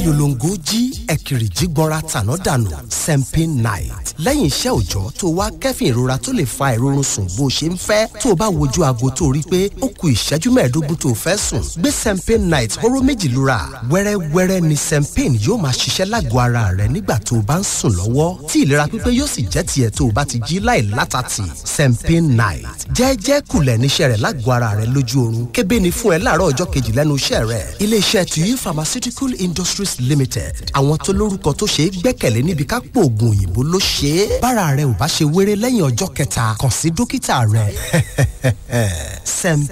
yòlòǹgó jí ẹ̀kìrì jígbọ́nra tàná dànù Sempin Night lẹ́yìn iṣẹ́ òòjọ́ tó wá kẹ́fìn ìrora tó lè fa ìrorun sùn bó ṣe ń fẹ́ tó o bá wojú aago tó rí pé ó kù ìṣẹ́jú mẹ́ẹ̀ẹ́dógún tó o fẹ́ sùn gbé Sempin Night hóró méjì lura wẹ́rẹ́wẹ́rẹ́ ni Sempin yóò máa ṣiṣẹ́ lágọ̀ọ́ ara rẹ nígbà tó o bá ń sùn lọ́wọ́ tí ìlera pípé yóò sì jẹ́ tiẹ̀ tó o bá ti jí láì látàtì Sempin Night jẹ́ẹ́jẹ́ kulẹ̀ níṣẹ́ rẹ̀ lágọ̀ọ́ ara rẹ lójú oorun kébé ni fún ẹ láàárọ̀ ọjọ́ kejì lẹ́nu iṣẹ́ rẹ̀ iléeṣẹ́ Tuyi Pharmaceutical Industries Limited àwọn tó lórúkọ tó ṣe é gbẹ́kẹ̀lé níbi ká pò oògùn òyìnbó ló ṣe é bára rẹ ò bá ṣe wéré lẹ́yìn ọjọ́ kẹta kàn sí dókítà rẹ.